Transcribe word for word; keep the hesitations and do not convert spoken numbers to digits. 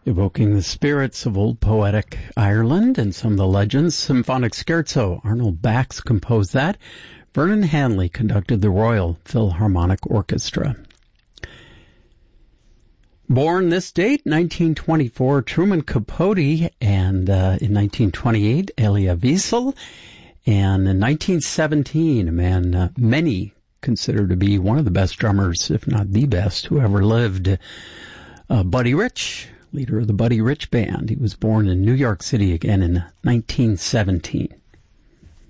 Evoking the spirits of old poetic Ireland and some of the legends, Symphonic Scherzo. Arnold Bax composed that. Vernon Hanley conducted the Royal Philharmonic Orchestra. Born this date, nineteen twenty-four, Truman Capote, and uh, in nineteen twenty-eight, Elia Wiesel, and in nineteen seventeen, a man uh, many consider to be one of the best drummers, if not the best, who ever lived, uh, Buddy Rich, leader of the Buddy Rich Band. He was born in New York City again in nineteen seventeen.